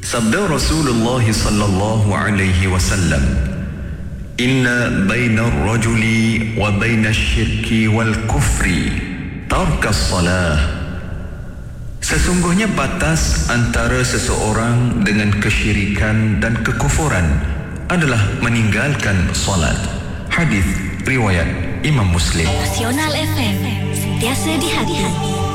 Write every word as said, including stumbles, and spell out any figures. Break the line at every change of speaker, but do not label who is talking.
Sabda Rasulullah sallallahu alaihi wasallam, "Inna baina ar-rajuli wa baina asy-syirki wal kufri tarkas salah." Sesungguhnya batas antara seseorang dengan kesyirikan dan kekufuran adalah meninggalkan salat. Hadis riwayat Imam Muslim.
Nasional F M, sentiasa di hati.